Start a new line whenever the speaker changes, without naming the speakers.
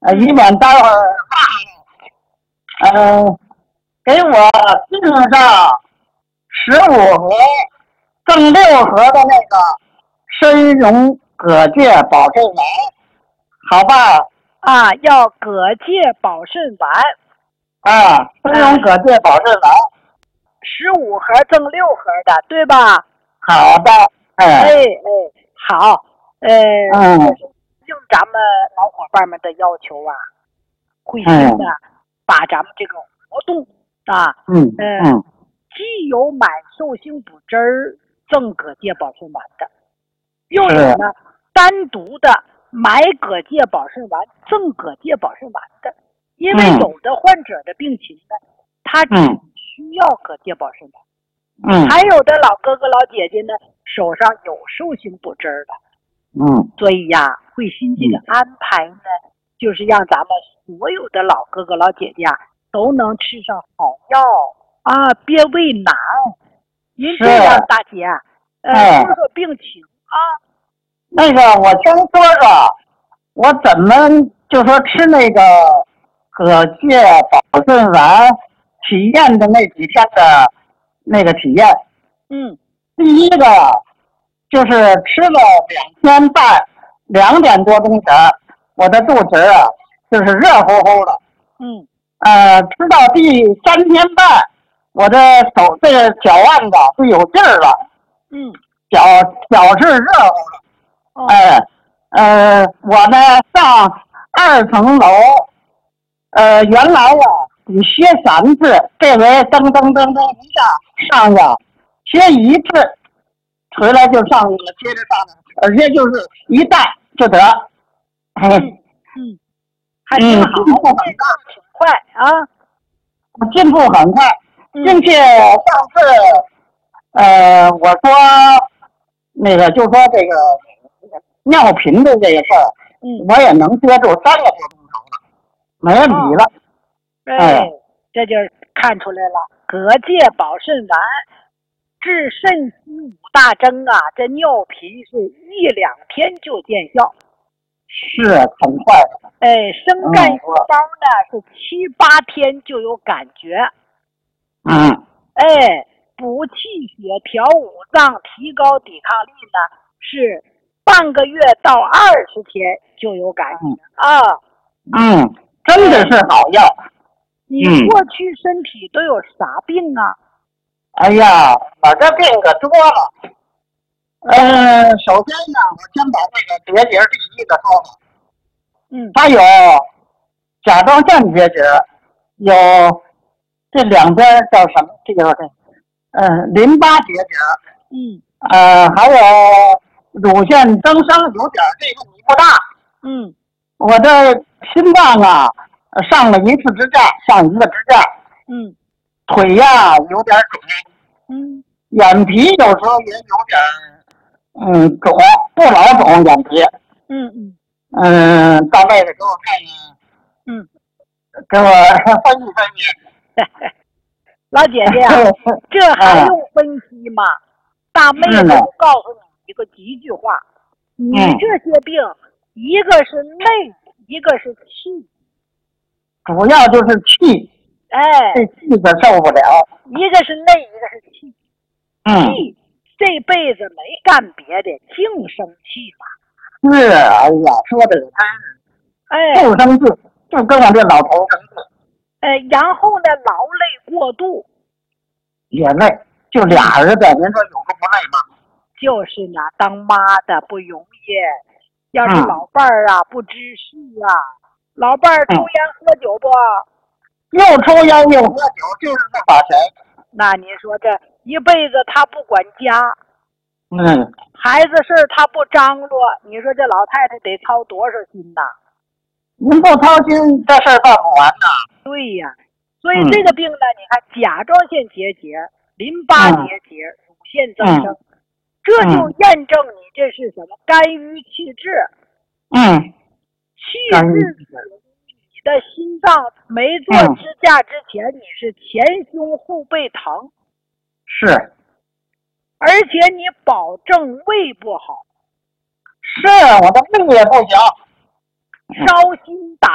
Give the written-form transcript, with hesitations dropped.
以免待会儿给我订上15盒，赠6盒的那个参茸葛芥保肾丸，好吧？
啊，要葛芥保肾丸。
啊，参茸葛芥保肾丸
，15盒赠6盒的，对吧？
好的，
好，应咱们老伙伴们的要求啊，会心的把咱们这个活动啊，既有买寿星补汁儿赠葛芥保肾丸的，又有呢单独的买葛芥保肾丸赠葛芥保肾丸的，因为有的患者的病情呢，他只需要葛芥保肾丸，还有的老哥哥老姐姐呢手上有寿星补汁儿的，所以呀，慧心这个安排呢，就是让咱们所有的老哥哥老姐姐啊都能吃上好药啊，别为难。您这样，大姐，说说病情啊。
那个，我先说说，我怎么就说吃那个葛芥保肾丸体验的那几天的那个体验。第一个就是吃了2天半，2点多钟前，我的肚子啊就是热乎乎的。吃到第3天半，我的手这个脚腕子就有劲儿了。脚是热乎的。我呢上2层楼，原来呀得歇3次，这回噔噔噔噔一下上呀，歇1次，回来就上去了，接着上，而且就是一站就得。
还挺好，
进步很大，
挺快啊，
进步很快，并且上次，我说那个就说这个尿频的这个事儿，我也能接住3个多钟头了，没问题了。
这就看出来了，葛芥保肾丸治肾虚5大征啊，这尿频是1-2天就见效，
是很快的。
生干细胞呢是7-8天就有感觉。补气血、调五脏、提高抵抗力呢是半个月到20天就有感觉
真的是好药。
你过去身体都有啥病啊？
哎呀，我这病可多了。首先呢，我先把这个结节第一个说吧。它有甲状腺结节，有这两边叫什么？这个淋巴结节。还有乳腺增生，有点这个你不大。我的心脏啊上了1次支架，上1个支架。腿呀有点肿。眼皮有时候也有点肿，不老肿眼皮。到位的给我看看。给我分析分析。
老姐姐啊，这还用分析吗？大妹子告诉你一个几句话，你这些病，一个是内，一个是气。
主要就是气。这气可受不了。
一个是内，一个是气。气这辈子没干别的，净生气了。
是，哎呀，说的真是。不生气，就跟我这老头生气。
然后呢，劳累过度，
也累。就俩儿子，您说有个不累吗？
就是呢，当妈的不容易。要是老伴儿啊不知事啊，老伴儿抽烟喝酒不？
又抽烟又喝酒，就是不把钱。
那您说这一辈子他不管家，孩子事儿他不张罗，你说这老太太得操多少心呐？
您不操心，这事儿办不完呐。
对呀，所以这个病呢，你看甲状腺结节、淋巴结节、乳腺增生，这就验证你这是什么肝郁气滞。气滞你的心脏没做支架之前，你是前胸后背疼。
是。
而且你保证胃不好。
是，我的胃也不行。
烧心打